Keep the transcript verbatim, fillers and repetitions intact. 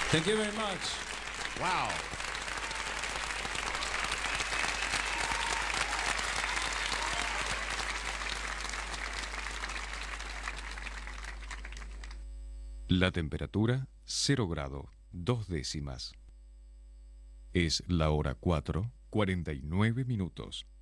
Thank you very much. Wow. La temperatura, cero grado, dos décimas. Es la hora cuatro, cuarenta y nueve minutos.